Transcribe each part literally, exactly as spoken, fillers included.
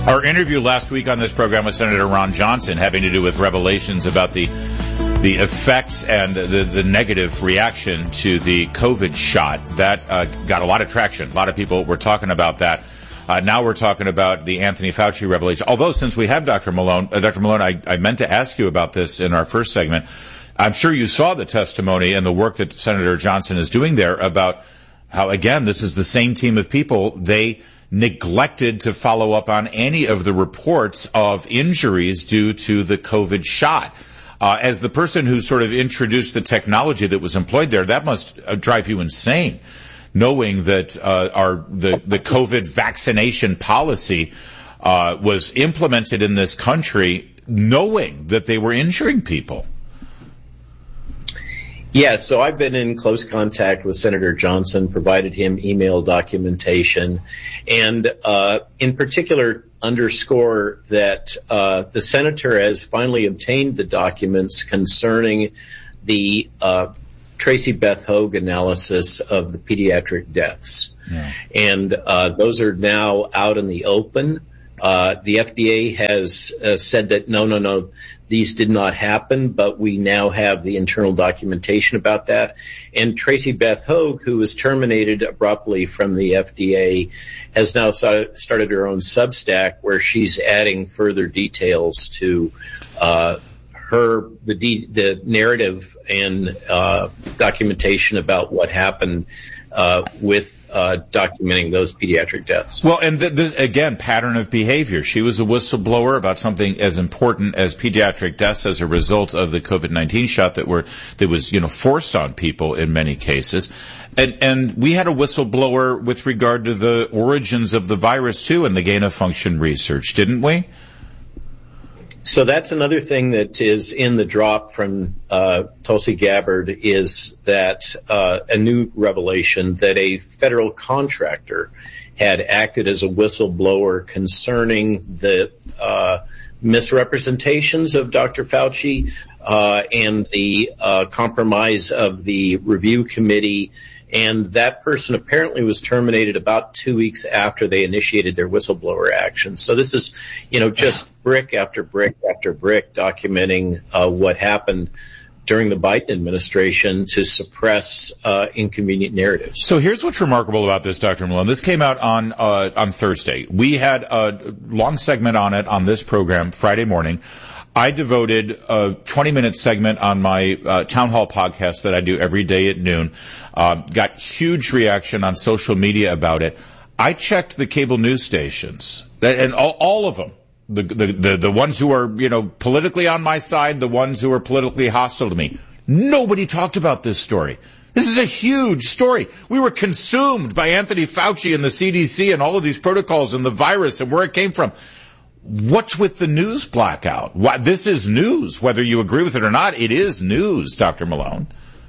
Our interview last week on this program with Senator Ron Johnson, having to do with revelations about the the effects and the, the negative reaction to the COVID shot, that uh, got a lot of traction. A lot of people were talking about that. Uh, now we're talking about the Anthony Fauci revelation. Although, since we have Doctor Malone, uh, Doctor Malone, I, I meant to ask you about this in our first segment. I'm sure you saw the testimony and the work that Senator Johnson is doing there about how, again, this is the same team of people. They neglected to follow up on any of the reports of injuries due to the COVID shot. Uh, as the person who sort of introduced the technology that was employed there, that must uh, drive you insane, knowing that uh, our the, the COVID vaccination policy uh, was implemented in this country, knowing that they were injuring people. Yeah, so I've been in close contact with Senator Johnson, provided him email documentation, and uh, in particular underscore that uh, the senator has finally obtained the documents concerning the uh, Tracy Beth Hogue analysis of the pediatric deaths. Yeah. And uh, those are now out in the open. Uh, the F D A has uh, said that no, no, no, these did not happen, but we now have the internal documentation about that. And Tracy Beth Hogue, who was terminated abruptly from the F D A, has now started her own Substack where she's adding further details to uh, her the, de- the narrative and uh, documentation about what happened uh, with Uh, documenting those pediatric deaths. Well, and th- th- again, pattern of behavior. She was a whistleblower about something as important as pediatric deaths as a result of the COVID nineteen shot that were that was, you know, forced on people in many cases. And and we had a whistleblower with regard to the origins of the virus too, and the gain of function research, didn't we? So that's another thing that is in the drop from uh, Tulsi Gabbard, is that uh, a new revelation that a federal contractor had acted as a whistleblower concerning the uh, misrepresentations of Doctor Fauci uh, and the uh, compromise of the review committee. And that person apparently was terminated about two weeks after they initiated their whistleblower action. So this is, you know, just brick after brick after brick documenting uh, what happened during the Biden administration to suppress uh, inconvenient narratives. So here's what's remarkable about this, Doctor Malone. This came out on uh, on Thursday. We had a long segment on it on this program Friday morning. I devoted a twenty-minute segment on my uh, town hall podcast that I do every day at noon. Uh, got huge reaction on social media about it. I checked the cable news stations, and all, all of them, the, the the the ones who are, you know, politically on my side, the ones who are politically hostile to me. Nobody talked about this story. This is a huge story. We were consumed by Anthony Fauci and the C D C and all of these protocols and the virus and where it came from. What's with the news blackout? Why, this is news, whether you agree with it or not. It is news, Doctor Malone.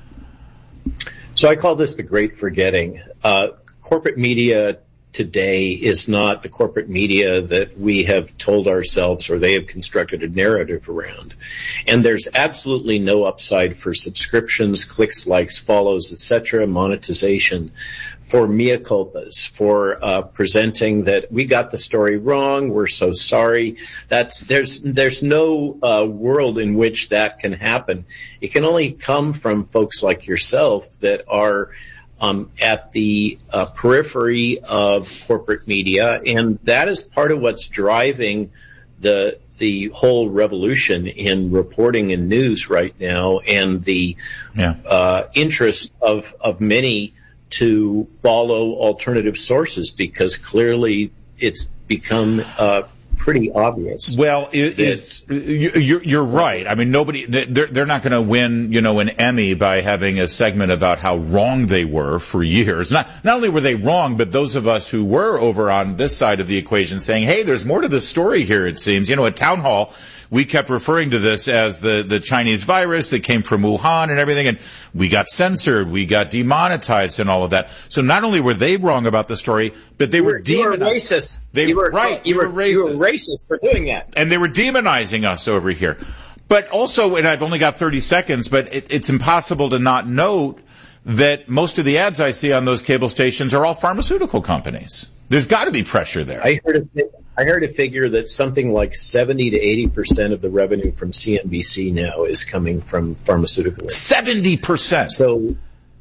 So I call this the great forgetting. Uh, corporate media today is not the corporate media that we have told ourselves or they have constructed a narrative around. And there's absolutely no upside for subscriptions, clicks, likes, follows, et cetera, monetization, for mea culpas, for uh, presenting that we got the story wrong, we're so sorry. That's there's there's no uh, world in which that can happen. It can only come from folks like yourself that are um, at the uh, periphery of corporate media, and that is part of what's driving the the whole revolution in reporting and news right now, and the yeah. uh, interest of of many to follow alternative sources, because clearly it's become uh, pretty obvious. Well, it, it's, you're, you're right. I mean, nobody, they're, they're not going to win, you know, an Emmy by having a segment about how wrong they were for years. Not, not only were they wrong, but those of us who were over on this side of the equation saying, hey, there's more to the story here, it seems. You know, at Town Hall, we kept referring to this as the, the Chinese virus that came from Wuhan and everything, and we got censored, we got demonetized and all of that. So not only were they wrong about the story, but they you were, were demonized. You were racist. They, you were, right, you, you were, were racist. You were racist for doing that. And they were demonizing us over here. But also, and I've only got thirty seconds, but it, it's impossible to not note that most of the ads I see on those cable stations are all pharmaceutical companies. There's got to be pressure there. I heard a, I heard a figure that something like seventy to eighty percent of the revenue from C N B C now is coming from pharmaceutical. seventy percent. So,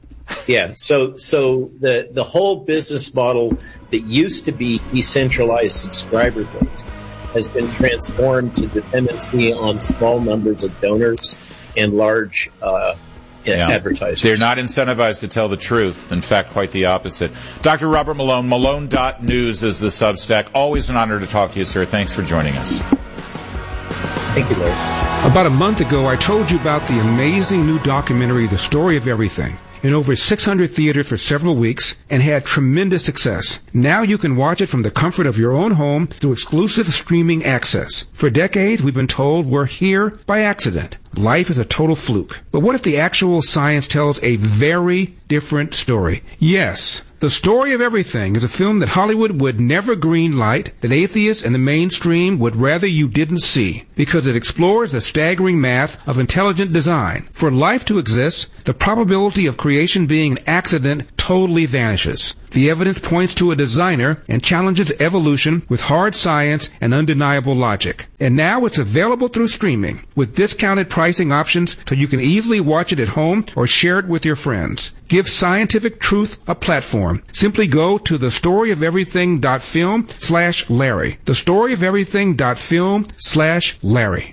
yeah. So, so the, the whole business model that used to be decentralized subscriber base has been transformed to dependency on small numbers of donors and large uh, yeah. advertisers. They're not incentivized to tell the truth. In fact, quite the opposite. Doctor Robert Malone, Malone dot news is the Substack. Always an honor to talk to you, sir. Thanks for joining us. Thank you, Larry. About a month ago, I told you about the amazing new documentary, The Story of Everything, in over six hundred theaters for several weeks and had tremendous success. Now you can watch it from the comfort of your own home through exclusive streaming access. For decades, we've been told we're here by accident. Life is a total fluke. But what if the actual science tells a very different story? Yes. The Story of Everything is a film that Hollywood would never greenlight, that atheists and the mainstream would rather you didn't see, because it explores the staggering math of intelligent design. For life to exist, the probability of creation being an accident totally vanishes. The evidence points to a designer and challenges evolution with hard science and undeniable logic. And now it's available through streaming with discounted pricing options so you can easily watch it at home or share it with your friends. Give scientific truth a platform. Simply go to thestoryofeverything.film slash Larry. Thestoryofeverything.film slash Larry.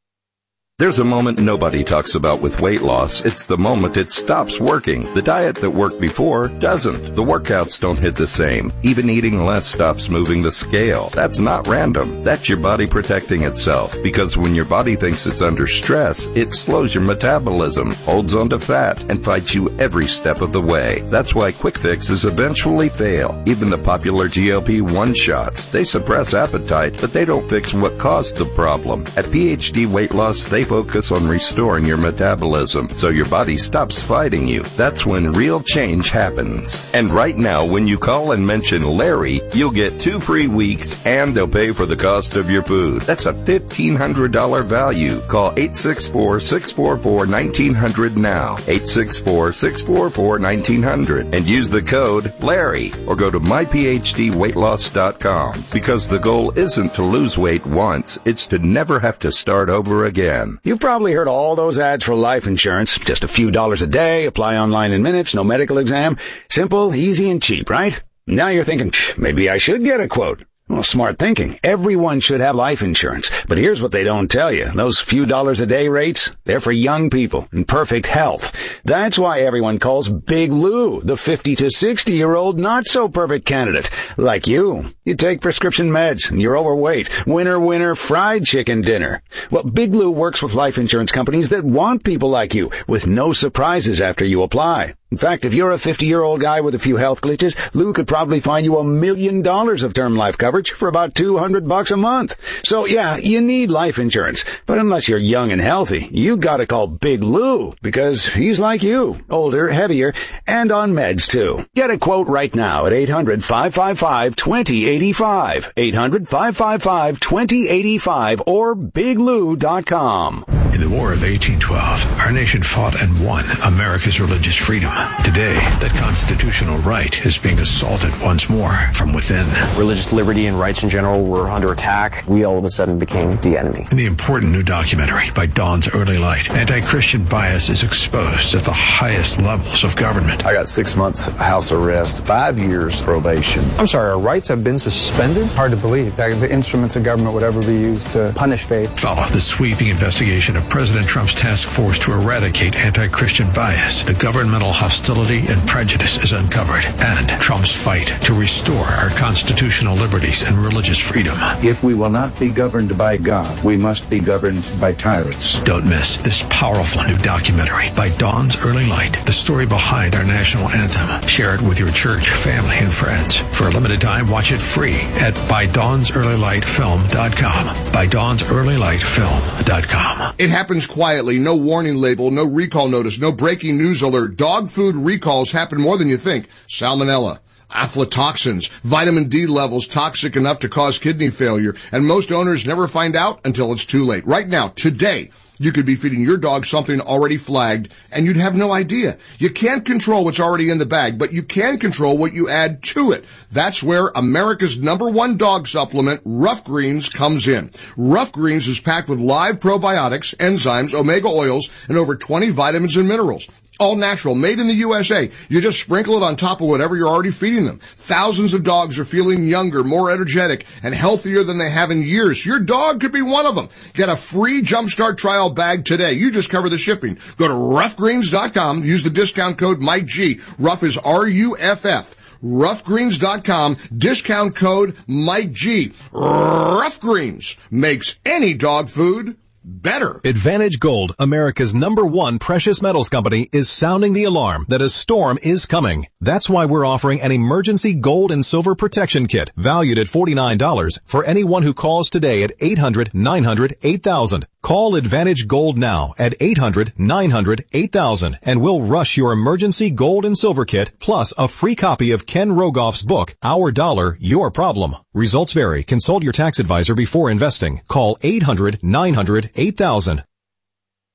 There's a moment nobody talks about with weight loss. It's the moment it stops working. The diet that worked before doesn't. The workouts don't hit the same. Even eating less stops moving the scale. That's not random. That's your body protecting itself. Because when your body thinks it's under stress, it slows your metabolism, holds onto fat, and fights you every step of the way. That's why quick fixes eventually fail. Even the popular G L P one shots. They suppress appetite, but they don't fix what caused the problem. At P H D Weight Loss, they focus on restoring your metabolism so your body stops fighting you. That's when real change happens. And right now, when you call and mention Larry, you'll get two free weeks and they'll pay for the cost of your food. That's a fifteen hundred dollars value. Call eight six four, six four four, one nine zero zero now. eight six four, six four four, one nine zero zero and use the code Larry or go to my p h d weight loss dot com because the goal isn't to lose weight once, it's to never have to start over again. You've probably heard all those ads for life insurance. Just a few dollars a day, apply online in minutes, no medical exam. Simple, easy, and cheap, right? Now you're thinking, maybe I should get a quote. Well, smart thinking. Everyone should have life insurance. But here's what they don't tell you. Those few dollars a day rates, they're for young people in perfect health. That's why everyone calls Big Lou the fifty to sixty year old not so perfect candidate. Like you. You take prescription meds and you're overweight. Winner, winner, fried chicken dinner. Well, Big Lou works with life insurance companies that want people like you with no surprises after you apply. In fact, if you're a fifty-year-old guy with a few health glitches, Lou could probably find you a million dollars of term life coverage for about two hundred bucks a month. So yeah, you need life insurance. But unless you're young and healthy, you gotta call Big Lou because he's like you, older, heavier, and on meds too. Get a quote right now at eight hundred, five five five, two zero eight five. eight hundred, five five five, two zero eight five or big lou dot com. In the War of eighteen twelve, our nation fought and won America's religious freedom. Today, that constitutional right is being assaulted once more from within. Religious liberty and rights in general were under attack. We all of a sudden became the enemy. In the important new documentary by Dawn's Early Light, anti-Christian bias is exposed at the highest levels of government. I got six months house arrest, five years probation. I'm sorry, our rights have been suspended? Hard to believe that the instruments of government would ever be used to punish faith. Follow the sweeping investigation of President Trump's task force to eradicate anti-Christian bias. The governmental hostility and prejudice is uncovered, and Trump's fight to restore our constitutional liberties and religious freedom. If we will not be governed by God, we must be governed by tyrants. Don't miss this powerful new documentary by Dawn's Early Light, the story behind our national anthem. Share it with your church, family, and friends. For a limited time, watch it free at by dawns early light film dot com. by dawns early light film dot com. It happens quietly, no warning label, no recall notice, no breaking news alert. Dog food recalls happen more than you think. Salmonella, aflatoxins, vitamin D levels toxic enough to cause kidney failure, and most owners never find out until it's too late. Right now, today, You could be feeding your dog something already flagged, and you'd have no idea. You can't control what's already in the bag, but you can control what you add to it. That's where America's number one dog supplement, Rough Greens, comes in. Rough Greens is packed with live probiotics, enzymes, omega oils, and over twenty vitamins and minerals. All natural, made in the U S A. You just sprinkle it on top of whatever you're already feeding them. Thousands of dogs are feeling younger, more energetic, and healthier than they have in years. Your dog could be one of them. Get a free Jumpstart trial bag today. You just cover the shipping. Go to rough greens dot com. Use the discount code Mike G. Rough is R U F F. rough greens dot com. Discount code Mike G. Rough Greens makes any dog food better. Advantage Gold, America's number one precious metals company, is sounding the alarm that a storm is coming. That's why we're offering an emergency gold and silver protection kit valued at forty-nine dollars for anyone who calls today at eight hundred nine hundred eight thousand. Call Advantage Gold now at eight hundred nine hundred eight thousand and we'll rush your emergency gold and silver kit plus a free copy of Ken Rogoff's book, Our Dollar, Your Problem. Results vary. Consult your tax advisor before investing. Call eight hundred nine hundred eight thousand.